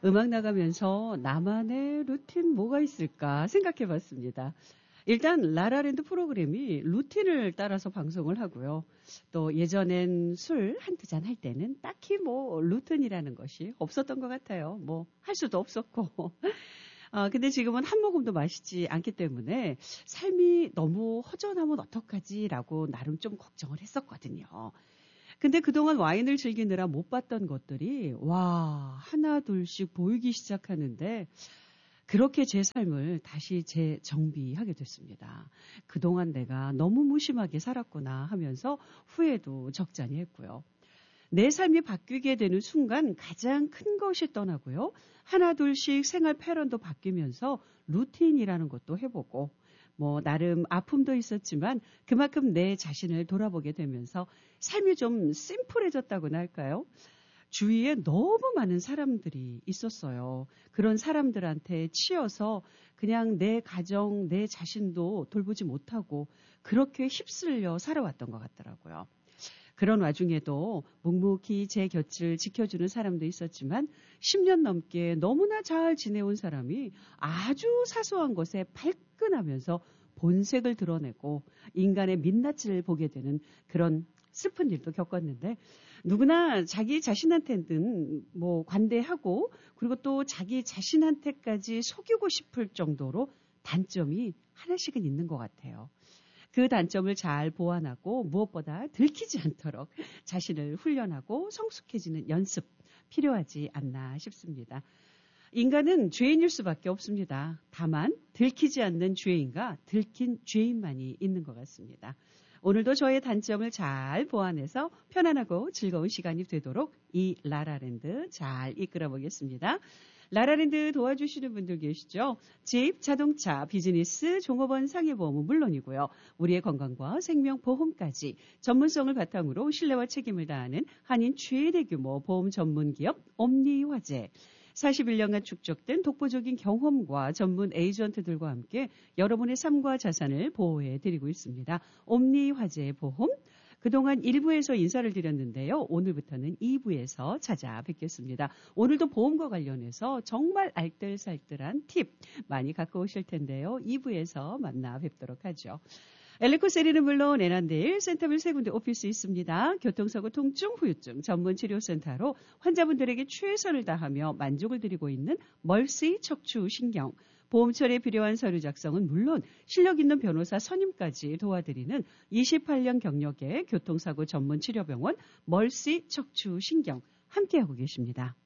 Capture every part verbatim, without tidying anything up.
음악 나가면서 나만의 루틴 뭐가 있을까 생각해 봤습니다. 일단 라라랜드 프로그램이 루틴을 따라서 방송을 하고요. 또 예전엔 술 한두 잔 할 때는 딱히 뭐 루틴이라는 것이 없었던 것 같아요. 뭐 할 수도 없었고. 아, 근데 지금은 한 모금도 마시지 않기 때문에 삶이 너무 허전하면 어떡하지라고 나름 좀 걱정을 했었거든요. 근데 그동안 와인을 즐기느라 못 봤던 것들이 와, 하나 둘씩 보이기 시작하는데 그렇게 제 삶을 다시 재정비하게 됐습니다. 그동안 내가 너무 무심하게 살았구나 하면서 후회도 적잖이 했고요. 내 삶이 바뀌게 되는 순간 가장 큰 것이 떠나고요. 하나 둘씩 생활 패턴도 바뀌면서 루틴이라는 것도 해보고 뭐 나름 아픔도 있었지만 그만큼 내 자신을 돌아보게 되면서 삶이 좀 심플해졌다고나 할까요? 주위에 너무 많은 사람들이 있었어요. 그런 사람들한테 치여서 그냥 내 가정, 내 자신도 돌보지 못하고 그렇게 휩쓸려 살아왔던 것 같더라고요. 그런 와중에도 묵묵히 제 곁을 지켜주는 사람도 있었지만 십 년 넘게 너무나 잘 지내온 사람이 아주 사소한 것에 발끈하면서 본색을 드러내고 인간의 민낯을 보게 되는 그런 슬픈 일도 겪었는데 누구나 자기 자신한테는 뭐 관대하고 그리고 또 자기 자신한테까지 속이고 싶을 정도로 단점이 하나씩은 있는 것 같아요. 그 단점을 잘 보완하고 무엇보다 들키지 않도록 자신을 훈련하고 성숙해지는 연습 필요하지 않나 싶습니다. 인간은 죄인일 수밖에 없습니다. 다만 들키지 않는 죄인과 들킨 죄인만이 있는 것 같습니다. 오늘도 저의 단점을 잘 보완해서 편안하고 즐거운 시간이 되도록 이 라라랜드 잘 이끌어 보겠습니다. 라라랜드 도와주시는 분들 계시죠? 집, 자동차, 비즈니스, 종업원 상해보험은 물론이고요. 우리의 건강과 생명보험까지 전문성을 바탕으로 신뢰와 책임을 다하는 한인 최대 규모 보험 전문기업 옴니화재. 사십일 년간 축적된 독보적인 경험과 전문 에이전트들과 함께 여러분의 삶과 자산을 보호해드리고 있습니다. 옴니화재 보험. 그동안 일 부에서 인사를 드렸는데요. 오늘부터는 이 부에서 찾아뵙겠습니다. 오늘도 보험과 관련해서 정말 알뜰살뜰한 팁 많이 갖고 오실 텐데요. 이 부에서 만나 뵙도록 하죠. 엘리코세리는 물론 애난데일, 센터빌 세 군데 오피스 있습니다. 교통사고 통증, 후유증 전문 치료센터로 환자분들에게 최선을 다하며 만족을 드리고 있는 멀시 척추신경. 보험 처리에 필요한 서류 작성은 물론 실력 있는 변호사 선임까지 도와드리는 이십팔 년 경력의 교통사고 전문 치료병원 멀시 척추신경 함께하고 계십니다.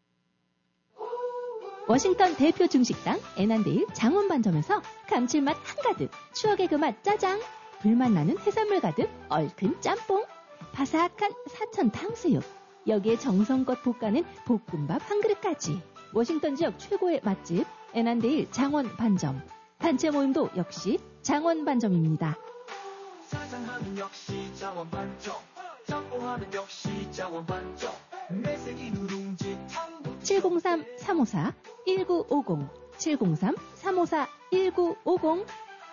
워싱턴 대표 중식당 애난데일 장원반점에서 감칠맛 한가득 추억의 그 맛 짜장, 불맛 나는 해산물 가득 얼큰 짬뽕, 바삭한 사천 탕수육, 여기에 정성껏 볶아낸 볶음밥 한 그릇까지. 워싱턴 지역 최고의 맛집 애난데일 장원반점. 단체 모임도 역시 장원반점입니다. 사장하면 역시 장원반점, 짬뽕하면 역시 장원반점, 매생이 누룽지 탕 칠공삼 삼오사 일구오공 칠공삼 삼오사 일구오공.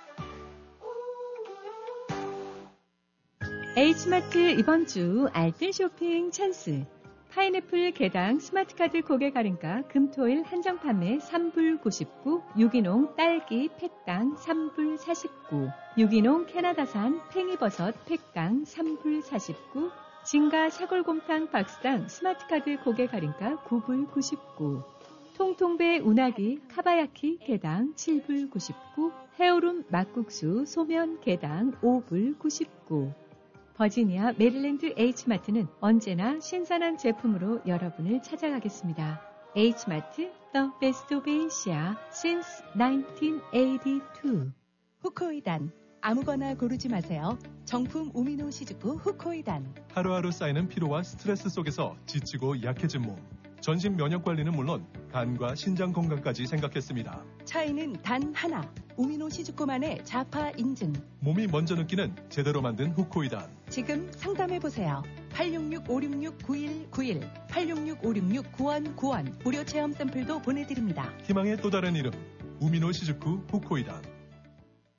H마트 이번 주 알뜰 쇼핑 찬스. 파인애플 개당 스마트카드 고객 할인가 금토일 한정 판매 삼 불 구십구, 유기농 딸기 팩당 삼 불 사십구, 유기농 캐나다산 팽이버섯 팩당 삼 불 사십구, 진가 샤골곰탕 박스당 스마트카드 고객 할인가 구 불 구십구, 통통배 운하기 카바야키 개당 칠 불 구십구, 헤어룸 막국수 소면 개당 오 불 구십구. 버지니아 메릴랜드 H마트는 언제나 신선한 제품으로 여러분을 찾아가겠습니다. H마트, The Best of Asia since 나인틴 에이티투. 후코이단. 아무거나 고르지 마세요. 정품 우미노 시즈쿠 후코이단. 하루하루 쌓이는 피로와 스트레스 속에서 지치고 약해진 몸. 전신 면역 관리는 물론 간과 신장 건강까지 생각했습니다. 차이는 단 하나. 우미노 시즈쿠만의 자파 인증. 몸이 먼저 느끼는 제대로 만든 후코이단. 지금 상담해보세요. 팔육육 오육육 구일구일 팔육육 오육육 구일구일 무료 체험 샘플도 보내드립니다. 희망의 또 다른 이름 우미노 시즈쿠 후코이단.